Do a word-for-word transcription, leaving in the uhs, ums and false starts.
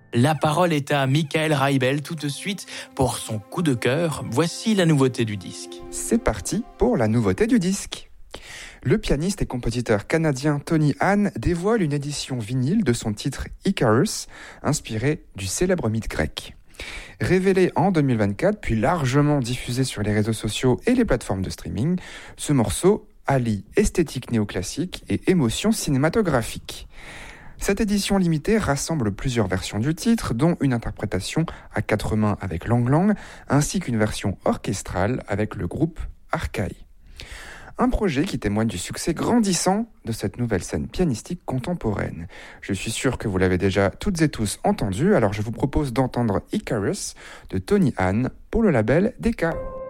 La parole est à Michael Reibel tout de suite pour son coup de cœur. Voici la nouveauté du disque. C'est parti pour la nouveauté du disque. Le pianiste et compositeur canadien Tony Hahn dévoile une édition vinyle de son titre Icarus, inspiré du célèbre mythe grec. Révélé en deux mille vingt-quatre, puis largement diffusé sur les réseaux sociaux et les plateformes de streaming, ce morceau allie esthétique néoclassique et émotion cinématographique. Cette édition limitée rassemble plusieurs versions du titre, dont une interprétation à quatre mains avec Lang Lang, ainsi qu'une version orchestrale avec le groupe Archaï. Un projet qui témoigne du succès grandissant de cette nouvelle scène pianistique contemporaine. Je suis sûr que vous l'avez déjà toutes et tous entendu, alors je vous propose d'entendre Icarus de Tony Hahn pour le label D K.